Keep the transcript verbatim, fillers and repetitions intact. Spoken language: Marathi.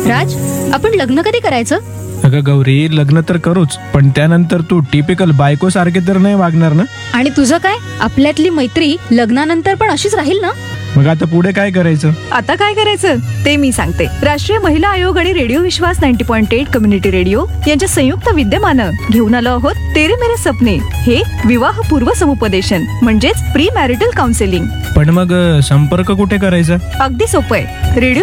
राज, आपण लग्न कधी करायचं? अगं गौरी, लग्न तर करूच, पण त्यानंतर तू टिपिकल बायको सारखे तर नाही वागणार ना? आणि तुझं काय? आपल्यातली मैत्री लग्नानंतर पण अशीच राहील ना? मग आता पुढे काय करायचं? आता काय करायचं ते मी सांगते. राष्ट्रीय महिला आयोग आणि रेडिओ विश्वास ninety point eight community radio यांच्या संयुक्त विद्यमानं घेऊन आलो आहोत तेरे मेरे सपने हे विवाहपूर्व समुपदेशन म्हणजेच प्री मॅरिटल काउन्सिलिंग. पण मग अ, संपर्क कुठे करायचा? अगदी सोपं आहे. रेडिओ